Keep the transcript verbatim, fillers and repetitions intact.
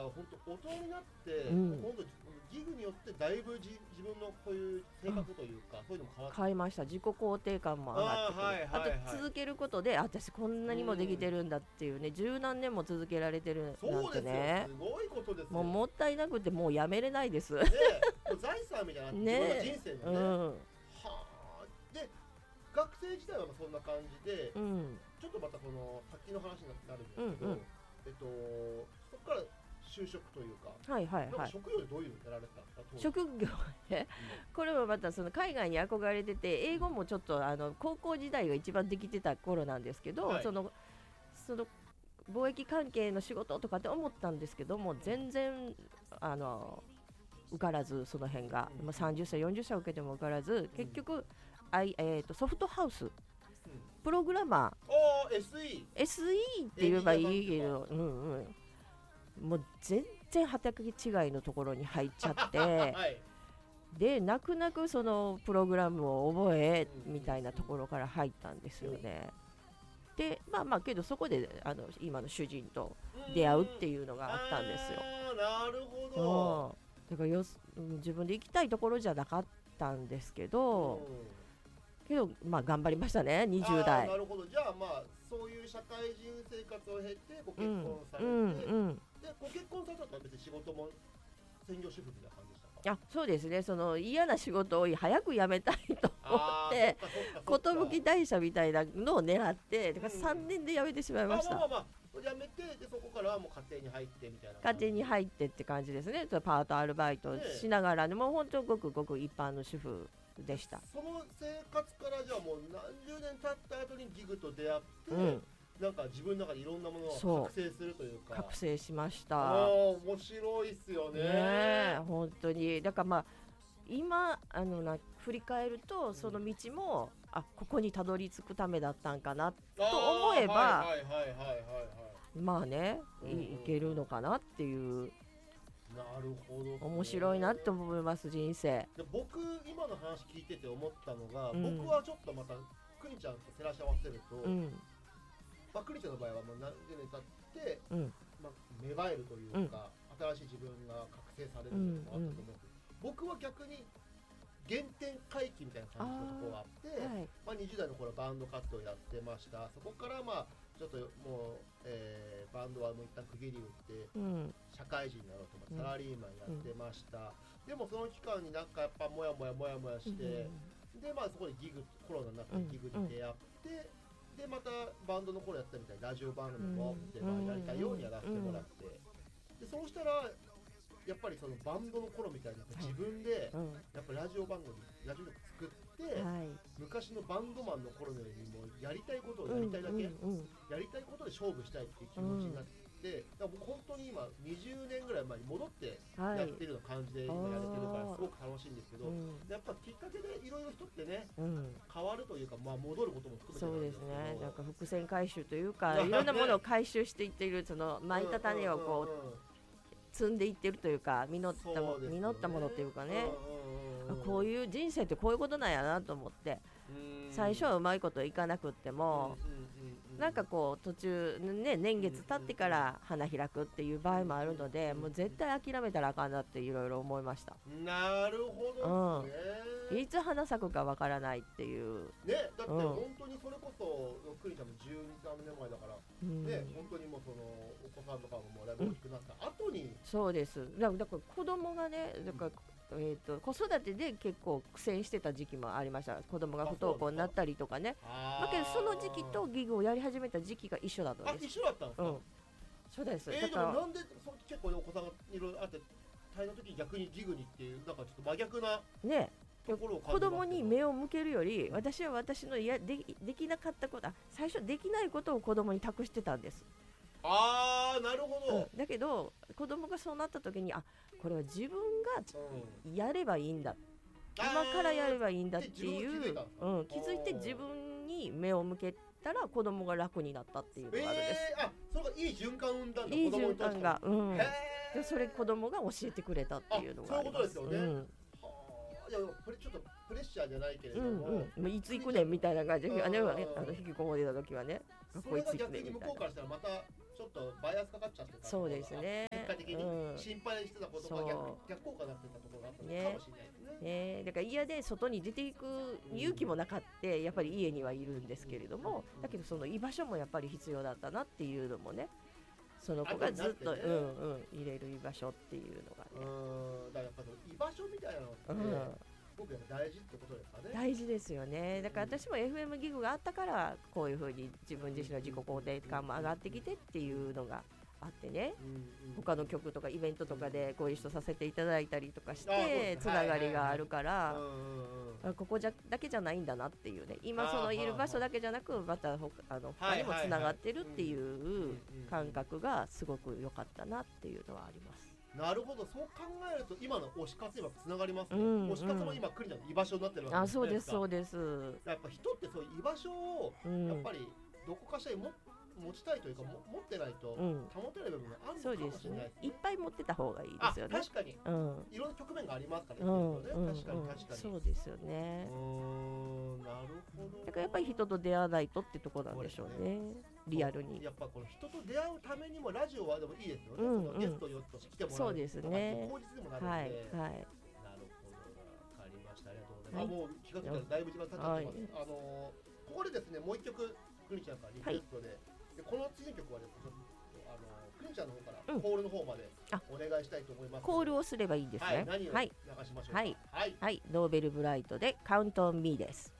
本当大人になって、 うん、 今度ギグによってだいぶじ自分のこういう性格というか、うん、そういうのも変わって変えました。自己肯定感も上がってくる。 あ,、はいはいはい、あと続けることで私こんなにもできてるんだっていうね、十何年も続けられてるなんてね、 そうですよ、すごいことですよ。 もうもったいなくてもうやめれないですね。 もう財産みたいな、 ね、 自分の人生のね、うん、はあ。で学生時代はそんな感じで、うん、ちょっとまたその先の話になるんですけど、うんうん、えっとそこから就職というか、はいはいはい、なんか職業でどういうのやられたんですか？ 職業ね、うん、これもまたその海外に憧れてて、英語もちょっとあの高校時代が一番できてた頃なんですけど、はい、そのその貿易関係の仕事とかって思ったんですけども、全然あの受からず、その辺が、うん、さんじゅっさいよんじゅっさい受けても受からず、結局、うん、I えー、とソフトハウス、うん、プログラマー エスイーエスイー って言えばいいけど、うんうん、もう全然畑違いのところに入っちゃって、はい、で泣く泣くそのプログラムを覚えみたいなところから入ったんですよね。でまあまあけどそこであの今の主人と出会うっていうのがあったんですよ。 なるほど。 だからよ自分で行きたいところじゃなかったんですけど、けどまあ頑張りましたね、にじゅう代。 なるほど。じゃあまあそういう社会人生活を経てご結婚されて、うんうんうん、でご結婚されたのは別に仕事も専業主婦みたいな感じでしたか？ あ、そうですね。その嫌な仕事を早く辞めたいと思って寿退社みたいなのを狙って、だからさんねんで辞めてしまいました。 まあまあまあ辞めて、でそこからはもう家庭に入ってみたいな。 家庭に入ってって感じですね。パートアルバイトしながらでも本当ごくごく一般の主婦でした。 その生活からじゃあもう何十年経った後にギグと出会って、うん、なんか自分の中でいろんなものを覚醒するというか。 覚醒しました。 あ、面白いっすよね。 ね、本当に。だからまあ今あのな振り返るとその道も、うん、あここにたどり着くためだったんかなと思えば、まあね、い, いけるのかなっていう。 なるほど、ね、 面白いなって思います、人生。 で僕今の話聞いてて思ったのが、うん、僕はちょっとまたくにちゃんと照らし合わせると、うん、まあ、くにちゃんの場合はもう何十年経って、うん、まあ、芽生えるというか、うん、新しい自分が覚醒されるのがあったと思うんですけど、僕は逆に原点回帰みたいな感じのところがあって、はい、まあ、にじゅう代の頃バンド活動をやってました。そこからまあちょっともう、えー、バンドはもう一旦区切り打って、うん、社会人になろうと思ってサラリーマンやってました、うん、でもその期間になんかやっぱモヤモヤモヤモヤして、うん、でまあそこでギグ、コロナになってギグに出会って、うん、でまたバンドの頃やったみたいにラジオ番組もで、まあ、やりたいようにやらせてもらって、でそうしたらやっぱりそのバンドの頃みたいに自分でやっぱラジオ番組ラジオ局作って、はい、昔のバンドマンの頃のようにもうやりたいことをやりたいだけ、うんうんうん、やりたいことで勝負したいっていう気持ちになって、うん、だから僕本当に今にじゅうねんぐらい前に戻ってやってるような感じで今やれてるからすごく楽しいんですけど、うん、やっぱきっかけでいろいろ人ってね、うん、変わるというか、まあ、戻ることも含めてなんですけど、そうですね、 なんか伏線回収というかいろんなものを回収していっているその巻いた種をこう、うんうんうんうん、積んでいってるというか実ったも、ね、実ったものっていうかね、うんうんうん、こういう人生ってこういうことなんやなと思って、うん、最初はうまいこといかなくっても、うんうんうんうん、なんかこう途中、ね、年月経ってから花開くっていう場合もあるので、うんうん、もう絶対諦めたらあかんなっていろいろ思いました。 なるほどですね、 うん、いつ花咲くかわからないっていうね、だって本当にそれこそクリちゃんもじゅうに、さんねんまえだから、うん、ね、本当にもうそのお子さんとかももうだいぶ大きくなった後に、うん、そうです。だから子供がね、だから、うん、えーと、子育てで結構苦戦してた時期もありました。子供が不登校になったりとかね。だけどその時期とギグをやり始めた時期が一緒だったんです。 あ、一緒だったんですか？うん、 そうです。 えー、だからでもなんでそ結構お子さんがいろいろあって大変な時に逆にギグにっていうなんかちょっと真逆なね。子供に目を向けるより、私は私のや で, できなかったこと、最初できないことを子供に託してたんです。 あー、なるほど、 うん、だけど子供がそうなった時に、あ、これは自分がやればいいんだ、うん、今からやればいいんだっていう、うん、気づいて自分に目を向けたら子供が楽になったっていうのがあるんです。 えー、あ、それがいい循環を生んだんだ。 いい循環が、うん、でそれ子供が教えてくれたっていうのがあります。 あ、そういうことですよね、うん。 いやプレちょっとプレッシャーじゃないけれども、 うんうん、いつ行くねんみたいな感じで、あの引きこもりた時はね、 それが逆に向こうからしたらまたちょっとバイアスかかっちゃってた。 そうですね。 結果的に心配してたことが逆、逆効果になってたところがあったのかもしれないですね。 ね、だから嫌で外に出ていく勇気もなかってやっぱり家にはいるんですけれども、だけどその居場所もやっぱり必要だったなっていうのもね、その子がずっと、ね、うんうん入れる居場所っていうのがね、 うんだからやっぱ居場所みたいなのって、うん僕は大事ってことですかね。 大事ですよね。だから私も エフエム ギグがあったからこういうふうに自分自身の自己肯定感も上がってきてっていうのがあってね、うんうん、他の曲とかイベントとかでご一緒させていただいたりとかしてつながりがあるからここじゃだけじゃないんだなっていうね、今そのいる場所だけじゃなくまた他あの他にもつながってるっていう感覚がすごく良かったなっていうのはあります。 なるほど、そう考えると今の推し活今つながりますね、うんうん、推し活も今クリちゃんの居場所になってるわけですね。 あ、そうですそうです。 やっぱ人ってそういう居場所をやっぱりどこかしらにも持ちたいというかも持ってないと保てない部分があるのかもしれないですね。 そうですね、いっぱい持ってた方がいいですよね。 確かに、うん、いろんな局面がありますからね、 うんね、確かに確かに、うん、 そうですよね。 うーん、なるほど。 だからやっぱり人と出会わないとってところなんでしょうね、リアルに。 やっぱこの人と出会うためにもラジオはでもいいですよね、うんうん、そのゲストによって来てもらう、 そうですね、 口実にもなるので、はいはい、なるほど、わかりました、ありがとうございます。はい、あもう気がついたらだいぶ時間経っちゃってます、はい、あのー、ここでですねもう一曲クニちゃんからリクエストで、はい、でこの次の曲はですねあのクニちゃんの方からコールの方までお願いしたいと思います、うん、 コールをすればいいんですね。 はい、何を流しましょうか。 はい、はいはい、ノーベルブライトでカウントオンミーです。